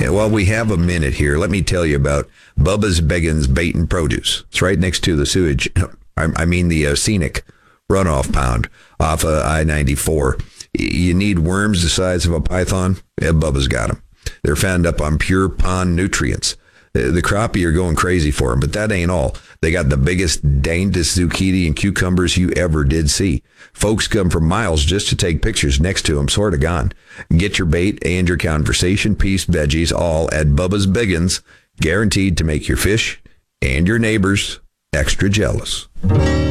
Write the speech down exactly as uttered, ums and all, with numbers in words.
Yeah, well, we have a minute here. Let me tell you about Bubba's Beggins Bait and Produce. It's right next to the sewage. I, I mean the uh, scenic runoff pond off of I ninety-four. You need worms the size of a python? Yeah, Bubba's got them. They're found up on pure pond nutrients. The crappie are going crazy for them, but that ain't all. They got the biggest, dangest zucchini and cucumbers you ever did see. Folks come from miles just to take pictures next to them, sort of gone. Get your bait and your conversation piece veggies all at Bubba's Beggins, guaranteed to make your fish and your neighbors extra jealous.